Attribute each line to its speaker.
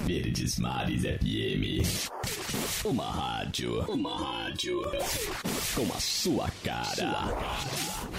Speaker 1: Verdes Mares FM. Uma rádio com a sua cara.